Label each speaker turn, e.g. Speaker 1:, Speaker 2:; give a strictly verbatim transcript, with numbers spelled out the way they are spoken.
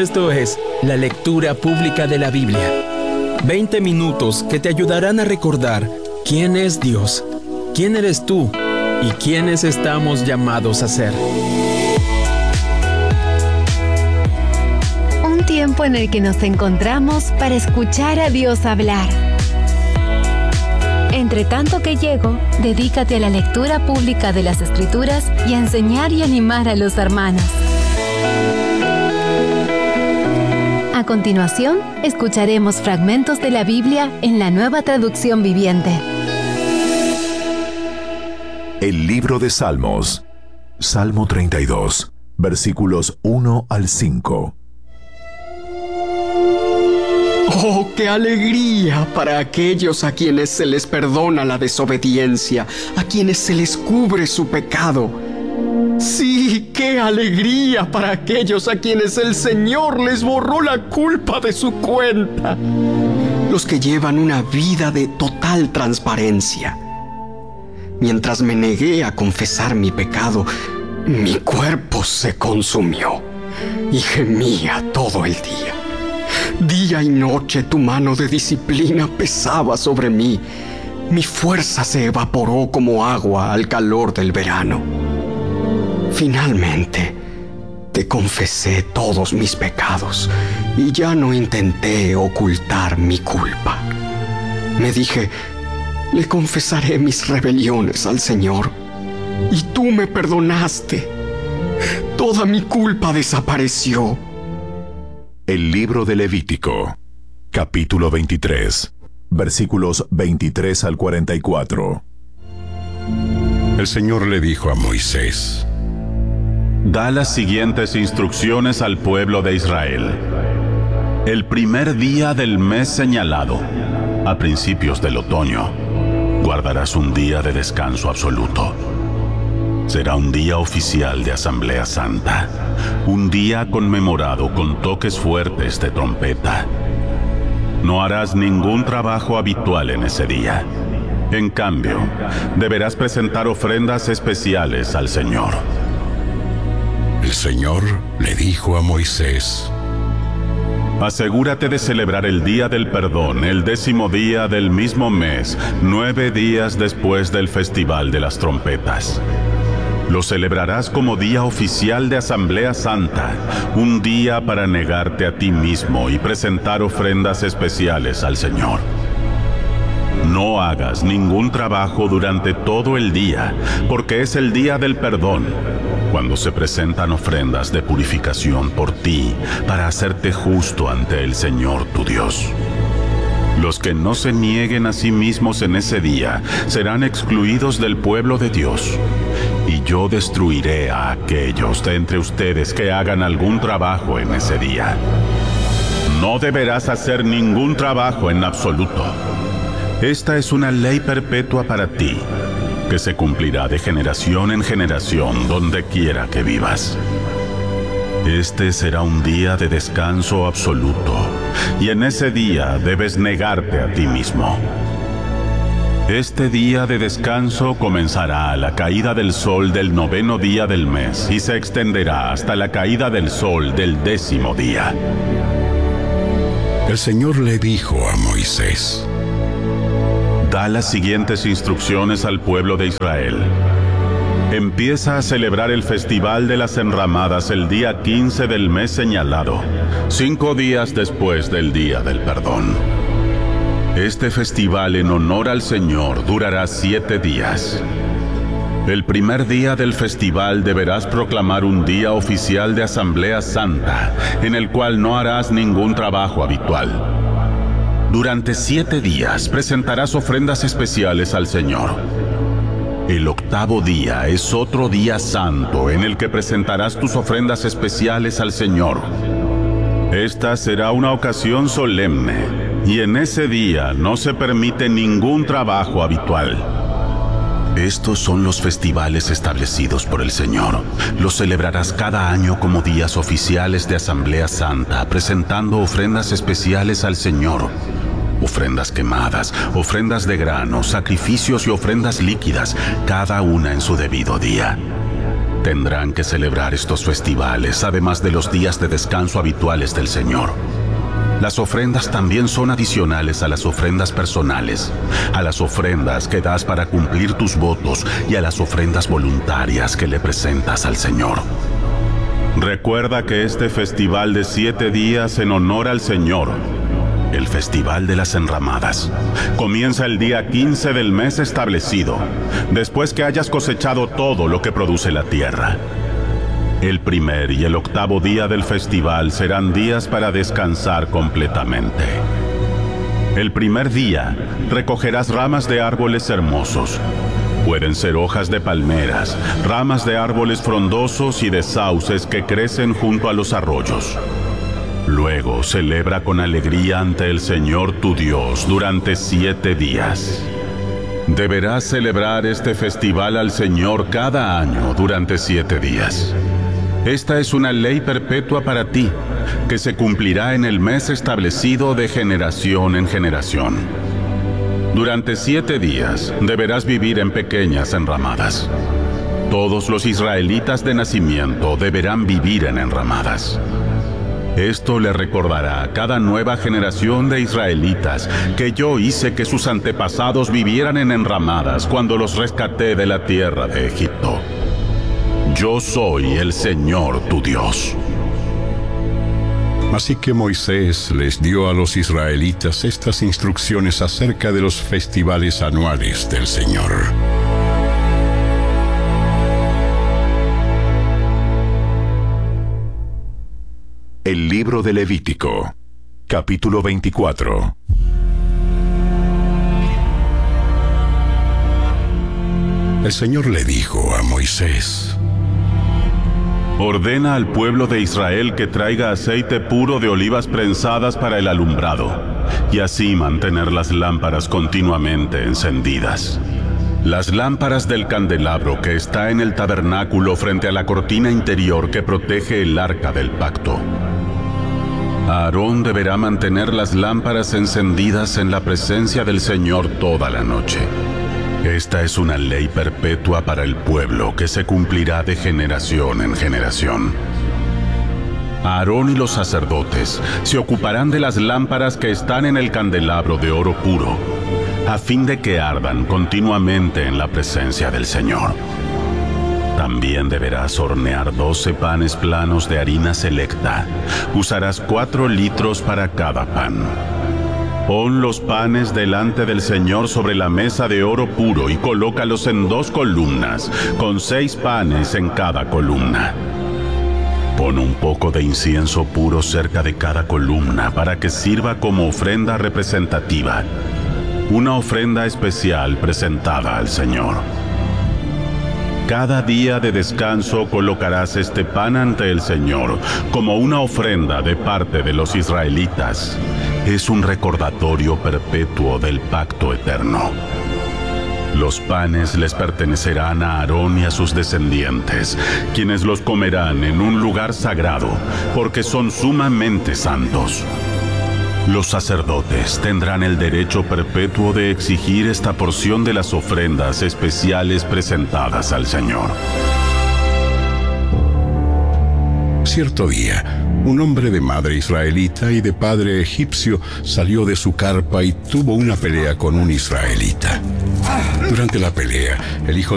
Speaker 1: Esto es la lectura pública de la Biblia. veinte minutos que te ayudarán a recordar quién es Dios, quién eres tú y quiénes estamos llamados a ser.
Speaker 2: Un tiempo en el que nos encontramos para escuchar a Dios hablar. Entre tanto que llego, dedícate a la lectura pública de las Escrituras y a enseñar y animar a los hermanos. A continuación, escucharemos fragmentos de la Biblia en la Nueva Traducción Viviente.
Speaker 3: El libro de Salmos, Salmo treinta y dos, versículos uno al cinco.
Speaker 4: ¡Oh, qué alegría para aquellos a quienes se les perdona la desobediencia, a quienes se les cubre su pecado! ¡Sí, qué alegría para aquellos a quienes el Señor les borró la culpa de su cuenta! Los que llevan una vida de total transparencia. Mientras me negué a confesar mi pecado, mi cuerpo se consumió y gemía todo el día. Día y noche tu mano de disciplina pesaba sobre mí. Mi fuerza se evaporó como agua al calor del verano. Finalmente, te confesé todos mis pecados y ya no intenté ocultar mi culpa. Me dije, le confesaré mis rebeliones al Señor y tú me perdonaste. Toda mi culpa desapareció.
Speaker 3: El libro de Levítico, capítulo veintitrés, versículos veintitrés al cuarenta y cuatro.
Speaker 5: El Señor le dijo a Moisés:
Speaker 6: Da las siguientes instrucciones al pueblo de Israel. El primer día del mes señalado, a principios del otoño, guardarás un día de descanso absoluto. Será un día oficial de Asamblea Santa, un día conmemorado con toques fuertes de trompeta. No harás ningún trabajo habitual en ese día. En cambio, deberás presentar ofrendas especiales al Señor.
Speaker 5: El Señor le dijo a Moisés:
Speaker 6: Asegúrate de celebrar el Día del Perdón, el décimo día del mismo mes, nueve días después del Festival de las Trompetas. Lo celebrarás como día oficial de Asamblea Santa, un día para negarte a ti mismo y presentar ofrendas especiales al Señor. No hagas ningún trabajo durante todo el día, porque es el Día del Perdón, cuando se presentan ofrendas de purificación por ti, para hacerte justo ante el Señor tu Dios. Los que no se nieguen a sí mismos en ese día serán excluidos del pueblo de Dios. Y yo destruiré a aquellos de entre ustedes que hagan algún trabajo en ese día. No deberás hacer ningún trabajo en absoluto. Esta es una ley perpetua para ti, que se cumplirá de generación en generación donde quiera que vivas. Este será un día de descanso absoluto, y en ese día debes negarte a ti mismo. Este día de descanso comenzará a la caída del sol del noveno día del mes y se extenderá hasta la caída del sol del décimo día.
Speaker 5: El Señor le dijo a Moisés:
Speaker 6: Da las siguientes instrucciones al pueblo de Israel. Empieza a celebrar el Festival de las Enramadas el día quince del mes señalado, cinco días después del Día del Perdón. Este festival en honor al Señor durará siete días. El primer día del festival deberás proclamar un día oficial de Asamblea Santa, en el cual no harás ningún trabajo habitual. Durante siete días presentarás ofrendas especiales al Señor. El octavo día es otro día santo en el que presentarás tus ofrendas especiales al Señor. Esta será una ocasión solemne, y en ese día no se permite ningún trabajo habitual. Estos son los festivales establecidos por el Señor. Los celebrarás cada año como días oficiales de Asamblea Santa, presentando ofrendas especiales al Señor. Ofrendas quemadas, ofrendas de grano, sacrificios y ofrendas líquidas, cada una en su debido día. Tendrán que celebrar estos festivales, además de los días de descanso habituales del Señor. Las ofrendas también son adicionales a las ofrendas personales, a las ofrendas que das para cumplir tus votos y a las ofrendas voluntarias que le presentas al Señor. Recuerda que este festival de siete días en honor al Señor, el Festival de las Enramadas, comienza el día quince del mes establecido, después que hayas cosechado todo lo que produce la tierra. El primer y el octavo día del festival serán días para descansar completamente. El primer día recogerás ramas de árboles hermosos. Pueden ser hojas de palmeras, ramas de árboles frondosos y de sauces que crecen junto a los arroyos. Luego celebra con alegría ante el Señor tu Dios durante siete días. Deberás celebrar este festival al Señor cada año durante siete días. Esta es una ley perpetua para ti, que se cumplirá en el mes establecido de generación en generación. Durante siete días deberás vivir en pequeñas enramadas. Todos los israelitas de nacimiento deberán vivir en enramadas. Esto le recordará a cada nueva generación de israelitas que yo hice que sus antepasados vivieran en enramadas cuando los rescaté de la tierra de Egipto. Yo soy el Señor tu Dios.
Speaker 5: Así que Moisés les dio a los israelitas estas instrucciones acerca de los festivales anuales del Señor.
Speaker 3: El libro de Levítico, capítulo veinticuatro.
Speaker 5: El Señor le dijo a Moisés:
Speaker 6: Ordena al pueblo de Israel que traiga aceite puro de olivas prensadas para el alumbrado, y así mantener las lámparas continuamente encendidas. Las lámparas del candelabro que está en el tabernáculo frente a la cortina interior que protege el arca del pacto. Aarón deberá mantener las lámparas encendidas en la presencia del Señor toda la noche. Esta es una ley perpetua para el pueblo que se cumplirá de generación en generación. Aarón y los sacerdotes se ocuparán de las lámparas que están en el candelabro de oro puro, a fin de que ardan continuamente en la presencia del Señor. También deberás hornear doce panes planos de harina selecta. Usarás cuatro litros para cada pan. Pon los panes delante del Señor sobre la mesa de oro puro y colócalos en dos columnas, con seis panes en cada columna. Pon un poco de incienso puro cerca de cada columna para que sirva como ofrenda representativa, una ofrenda especial presentada al Señor. Cada día de descanso colocarás este pan ante el Señor como una ofrenda de parte de los israelitas. Es un recordatorio perpetuo del pacto eterno. Los panes les pertenecerán a Aarón y a sus descendientes, quienes los comerán en un lugar sagrado, porque son sumamente santos. Los sacerdotes tendrán el derecho perpetuo de exigir esta porción de las ofrendas especiales presentadas al Señor.
Speaker 5: Cierto día, un hombre de madre israelita y de padre egipcio salió de su carpa y tuvo una pelea con un israelita. Durante la pelea, el hijo